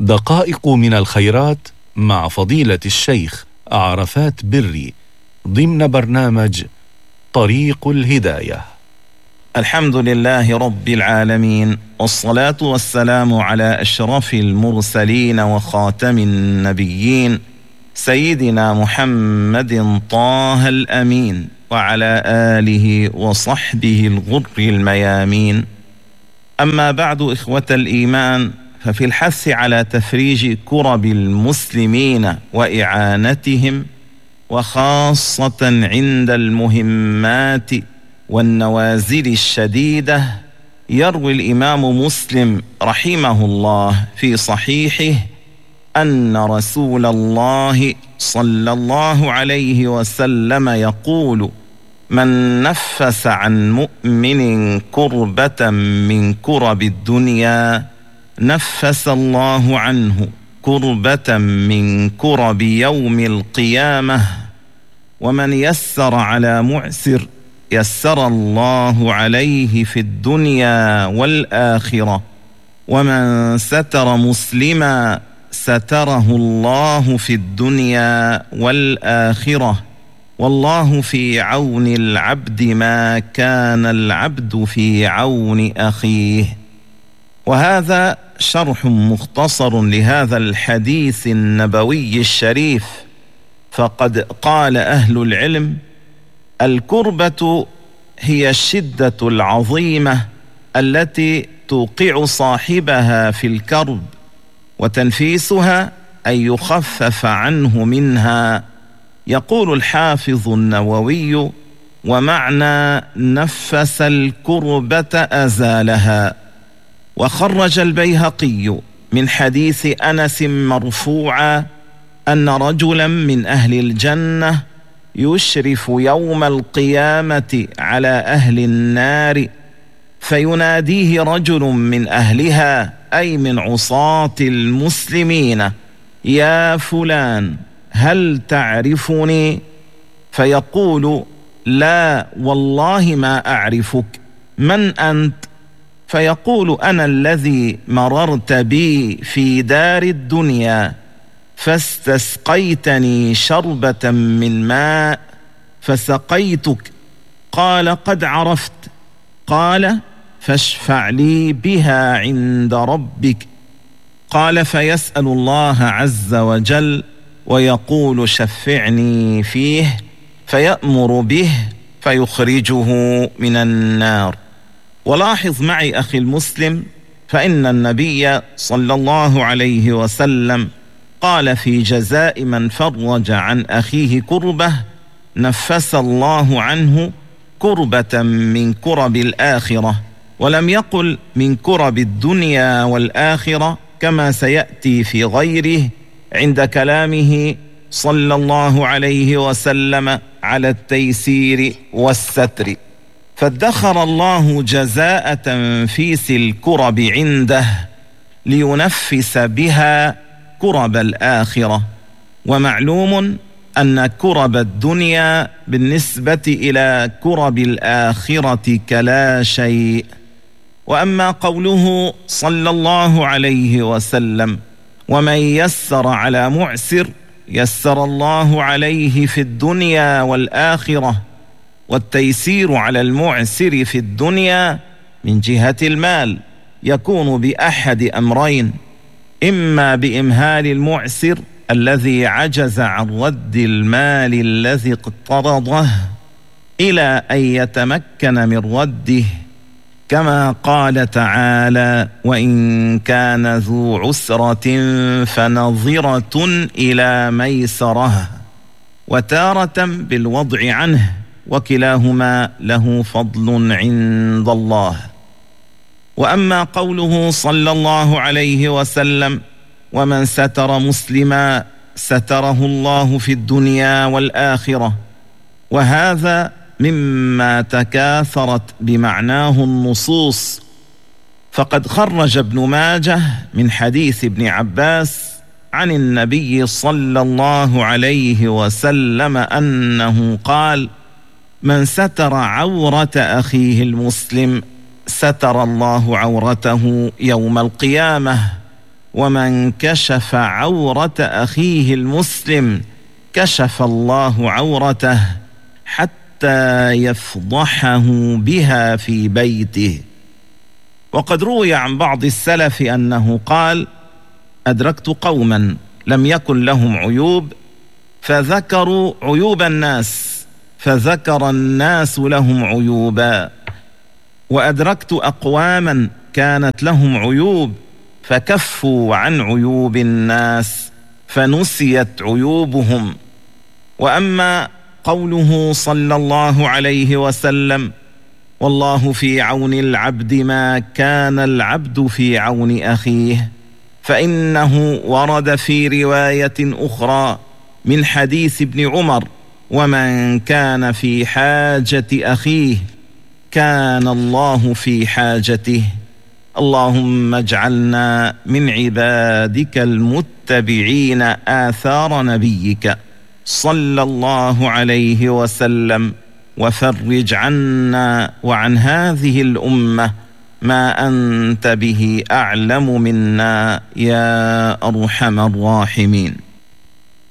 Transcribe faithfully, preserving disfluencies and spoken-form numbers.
دقائق من الخيرات مع فضيلة الشيخ عرفات بري ضمن برنامج طريق الهداية. الحمد لله رب العالمين، والصلاة والسلام على أشرف المرسلين وخاتم النبيين سيدنا محمد طه الأمين، وعلى آله وصحبه الغر الميامين. أما بعد، إخوة الإيمان، ففي الحث على تفريج كرب المسلمين وإعانتهم، وخاصة عند المهمات والنوازل الشديدة، يروي الإمام مسلم رحمه الله في صحيحه أن رسول الله صلى الله عليه وسلم يقول: من نفس عن مؤمن كربة من كرب الدنيا نفس الله عنه كربة من كرب يوم القيامة، ومن يسر على معسر يسر الله عليه في الدنيا والآخرة، ومن ستر مسلما ستره الله في الدنيا والآخرة، والله في عون العبد ما كان العبد في عون أخيه. وهذا شرح مختصر لهذا الحديث النبوي الشريف، فقد قال أهل العلم: الكربة هي الشدة العظيمة التي توقع صاحبها في الكرب، وتنفيسها أن يخفف عنه منها. يقول الحافظ النووي: ومعنى نفس الكربة أزالها. وخرج البيهقي من حديث أنس مرفوعا أن رجلا من أهل الجنة يشرف يوم القيامة على أهل النار، فيناديه رجل من أهلها أي من عصاة المسلمين: يا فلان، هل تعرفني؟ فيقول: لا والله ما أعرفك، من أنت؟ فيقول: أنا الذي مررت بي في دار الدنيا فاستسقيتني شربة من ماء فسقيتك. قال: قد عرفت. قال: فاشفع لي بها عند ربك. قال: فيسأل الله عز وجل ويقول: شفعني فيه، فيأمر به فيخرجه من النار. ولاحظ معي أخي المسلم، فإن النبي صلى الله عليه وسلم قال في جزاء من فرج عن أخيه كربة: نفس الله عنه كربة من كرب الآخرة، ولم يقل من كرب الدنيا والآخرة كما سيأتي في غيره عند كلامه صلى الله عليه وسلم على التيسير والستر. فادخر الله جزاء تنفيس الكرب عنده لينفس بها كرب الآخرة. ومعلوم أن كرب الدنيا بالنسبة إلى كرب الآخرة كلا شيء. وأما قوله صلى الله عليه وسلم: ومن يسر على معسر يسر الله عليه في الدنيا والآخرة، والتيسير على المعسر في الدنيا من جهة المال يكون بأحد أمرين: إما بإمهال المعسر الذي عجز عن رد المال الذي اقترضه إلى أن يتمكن من رده، كما قال تعالى: وإن كان ذو عسرة فنظرة إلى ميسرة، وتارة بالوضع عنه، وكلاهما له فضل عند الله. وأما قوله صلى الله عليه وسلم: ومن ستر مسلما ستره الله في الدنيا والآخرة، وهذا مما تكاثرت بمعناه النصوص. فقد خرج ابن ماجه من حديث ابن عباس عن النبي صلى الله عليه وسلم أنه قال: من ستر عورة أخيه المسلم ستر الله عورته يوم القيامة. ومن كشف عورة أخيه المسلم كشف الله عورته حتى يفضحه بها في بيته. وقد روي عن بعض السلف أنه قال: أدركت قوما لم يكن لهم عيوب فذكروا عيوب الناس فذكر الناس لهم عيوبا، وأدركت أقواما كانت لهم عيوب فكفوا عن عيوب الناس فنسيت عيوبهم. وأما قوله صلى الله عليه وسلم: والله في عون العبد ما كان العبد في عون أخيه، فإنه ورد في رواية أخرى من حديث ابن عمر: ومن كان في حاجة أخيه كان الله في حاجته. اللهم اجعلنا من عبادك المتبعين آثار نبيك صلى الله عليه وسلم، وفرج عنا وعن هذه الأمة ما أنت به أعلم منا يا أرحم الراحمين.